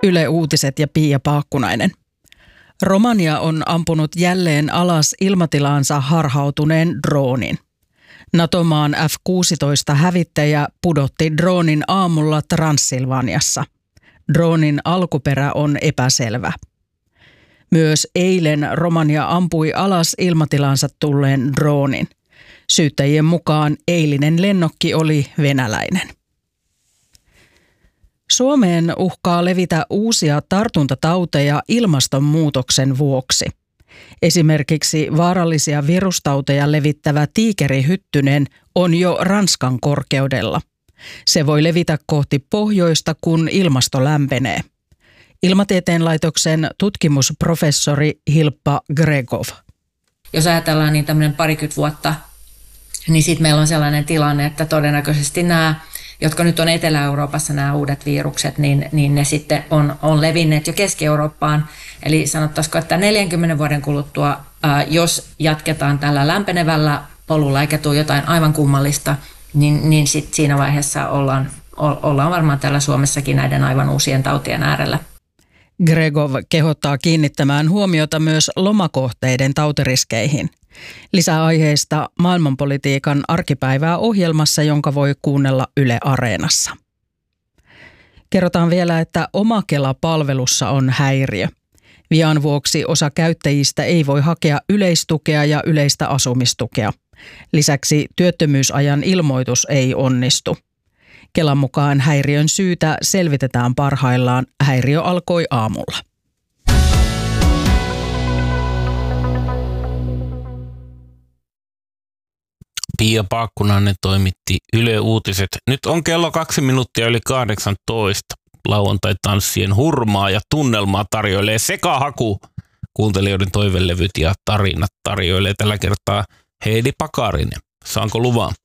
Yle Uutiset ja Pia Paakkunainen. Romania on ampunut jälleen alas ilmatilaansa harhautuneen droonin. NATO-maan F-16-hävittäjä pudotti droonin aamulla Transilvaniassa. Droonin alkuperä on epäselvä. Myös eilen Romania ampui alas ilmatilaansa tulleen droonin. Syyttäjien mukaan eilinen lennokki oli venäläinen. Suomeen uhkaa levitä uusia tartuntatauteja ilmastonmuutoksen vuoksi. Esimerkiksi vaarallisia virustauteja levittävä tiikerihyttynen on jo Ranskan korkeudella. Se voi levitä kohti pohjoista, kun ilmasto lämpenee. Ilmatieteen laitoksen tutkimusprofessori Hilppa Gregov. Jos ajatellaan niin tämmöinen 20 vuotta, niin sitten meillä on sellainen tilanne, että todennäköisesti nämä, jotka nyt on Etelä-Euroopassa nämä uudet virukset, niin ne sitten on levinneet jo Keski-Eurooppaan. Eli sanottaisiko, että 40 vuoden kuluttua, jos jatketaan tällä lämpenevällä polulla eikä tule jotain aivan kummallista, niin sitten siinä vaiheessa ollaan varmaan täällä Suomessakin näiden aivan uusien tautien äärellä. Gregov kehottaa kiinnittämään huomiota myös lomakohteiden tautiriskeihin. Lisää aiheesta maailmanpolitiikan arkipäivää ohjelmassa, jonka voi kuunnella Yle Areenassa. Kerrotaan vielä, että Omakela-palvelussa on häiriö. Vian vuoksi osa käyttäjistä ei voi hakea yleistukea ja yleistä asumistukea. Lisäksi työttömyysajan ilmoitus ei onnistu. Kelan mukaan häiriön syytä selvitetään parhaillaan. Häiriö alkoi aamulla. Pia Paakkunainen toimitti Yle Uutiset. Nyt on kello 2 minuuttia yli 18. Lauantai-tanssien hurmaa ja tunnelmaa tarjoilee Sekahaku. Kuuntelijoiden toivelevyt ja tarinat tarjoilee tällä kertaa Heidi Pakarinen. Saanko luvan?